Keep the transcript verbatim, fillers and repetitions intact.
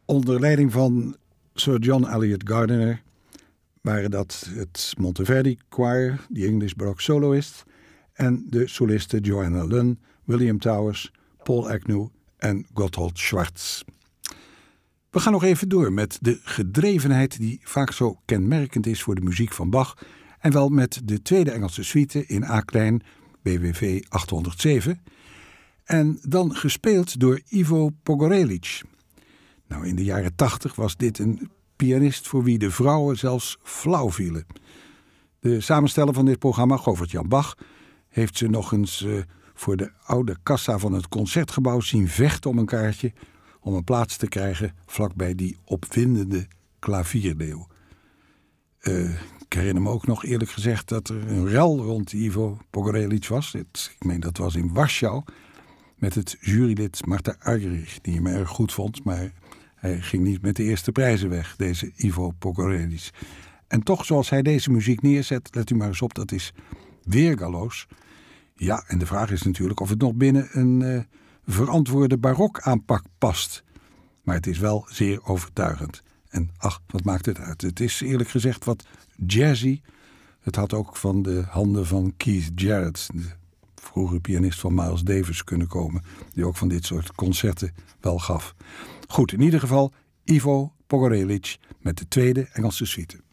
Onder leiding van Sir John Eliot Gardiner waren dat het Monteverdi Choir, de English Baroque Soloist, en de solisten Joanna Lunn, William Towers, Paul Agnew en Gotthold Schwartz. We gaan nog even door met de gedrevenheid die vaak zo kenmerkend is voor de muziek van Bach, en wel met de tweede Engelse suite in A-klein, B W V achthonderdzeven, en dan gespeeld door Ivo Pogorelic. Nou, in de jaren tachtig was dit een pianist voor wie de vrouwen zelfs flauw vielen. De samensteller van dit programma, Govert-Jan Bach, heeft ze nog eens uh, voor de oude kassa van het Concertgebouw zien vechten om een kaartje, om een plaats te krijgen vlakbij die opwindende klavierleeuw. Uh, ik herinner me ook nog eerlijk gezegd dat er een rel rond Ivo Pogorelic was. Het, ik meen dat was in Warschau, met het jurylid Marta Argerich, die hem erg goed vond, maar hij ging niet met de eerste prijzen weg, deze Ivo Pogorelic. En toch, zoals hij deze muziek neerzet, let u maar eens op, dat is weergaloos. Ja, en de vraag is natuurlijk of het nog binnen een uh, verantwoorde barok aanpak past. Maar het is wel zeer overtuigend. En ach, wat maakt het uit? Het is eerlijk gezegd wat jazzy. Het had ook van de handen van Keith Jarrett, de vroege pianist van Miles Davis, kunnen komen, die ook van dit soort concerten wel gaf. Goed, in ieder geval Ivo Pogorelic met de tweede Engelse suite.